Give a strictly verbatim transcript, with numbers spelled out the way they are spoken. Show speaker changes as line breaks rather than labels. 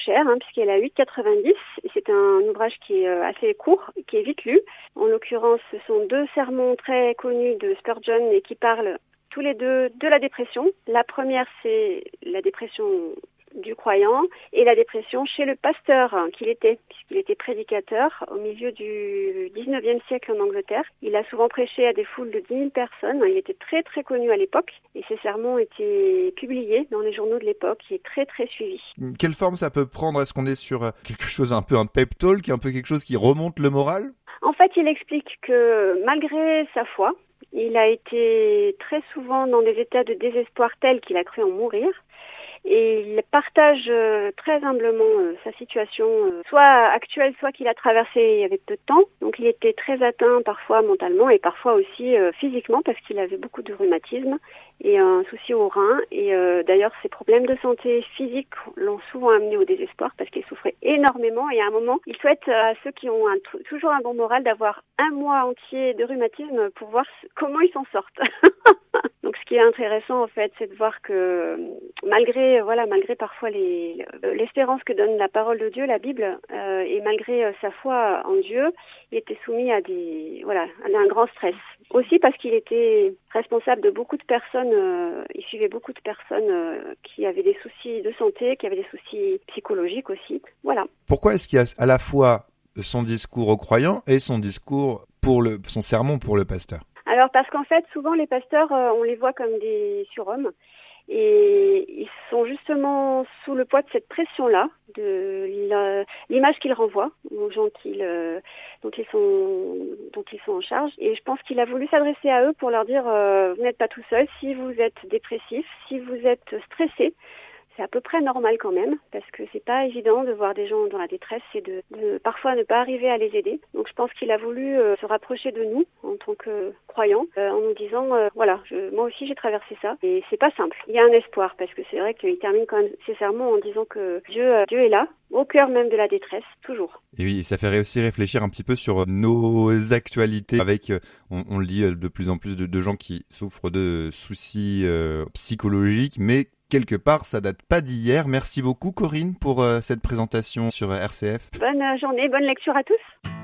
cher, hein, puisqu'elle a huit quatre-vingt-dix. C'est un ouvrage qui est assez court, qui est vite lu. En l'occurrence, ce sont deux sermons très connus de Spurgeon et qui parlent tous les deux de la dépression. La première, c'est la dépression du croyant et la dépression chez le pasteur qu'il était, puisqu'il était prédicateur au milieu du dix-neuvième siècle en Angleterre. Il a souvent prêché à des foules de dix mille personnes. Il était très très connu à l'époque et ses sermons étaient publiés dans les journaux de l'époque. Il est très très suivi.
Quelle forme ça peut prendre? Est-ce qu'on est sur quelque chose, un peu un pep talk, un peu quelque chose qui remonte le moral?
En fait, il explique que malgré sa foi, il a été très souvent dans des états de désespoir tels qu'il a cru en mourir. Et il partage euh, très humblement euh, sa situation, euh, soit actuelle, soit qu'il a traversée il y avait peu de temps. Donc il était très atteint parfois mentalement et parfois aussi euh, physiquement parce qu'il avait beaucoup de rhumatisme et un souci au rein. Et euh, d'ailleurs, ses problèmes de santé physique l'ont souvent amené au désespoir parce qu'il souffrait énormément. Et à un moment, il souhaite à ceux qui ont un, toujours un bon moral d'avoir un mois entier de rhumatisme pour voir comment ils s'en sortent. Donc ce qui est intéressant en fait, c'est de voir que malgré voilà malgré parfois les, l'espérance que donne la parole de Dieu, la Bible, euh, et malgré euh, sa foi en Dieu, il était soumis à des voilà à un grand stress. Aussi parce qu'il était responsable de beaucoup de personnes, euh, il suivait beaucoup de personnes euh, qui avaient des soucis de santé, qui avaient des soucis psychologiques aussi. Voilà.
Pourquoi est-ce qu'il y a à la fois son discours aux croyants et son discours pour le son sermon pour le pasteur?
Alors parce qu'en fait, souvent les pasteurs, euh, on les voit comme des surhommes et ils sont justement sous le poids de cette pression-là, de la, l'image qu'ils renvoient aux gens qu'ils, euh, dont ils sont, dont ils sont en charge. Et je pense qu'il a voulu s'adresser à eux pour leur dire euh, vous n'êtes pas tout seul. Si vous êtes dépressif, si vous êtes stressé, c'est à peu près normal quand même, parce que c'est pas évident de voir des gens dans la détresse et de, de parfois ne pas arriver à les aider. Donc je pense qu'il a voulu euh, se rapprocher de nous en tant que croyants, euh, en nous disant euh, voilà, je, moi aussi j'ai traversé ça et c'est pas simple. Il y a un espoir parce que c'est vrai qu'il termine quand même ses sermons en disant que Dieu, euh, Dieu est là, au cœur même de la détresse, toujours.
Et oui, ça fait aussi réfléchir un petit peu sur nos actualités avec, on, on le dit de plus en plus de, de gens qui souffrent de soucis euh, psychologiques, mais quelque part, ça date pas d'hier. Merci beaucoup Corinne pour euh, cette présentation sur R C F.
Bonne journée, bonne lecture à tous.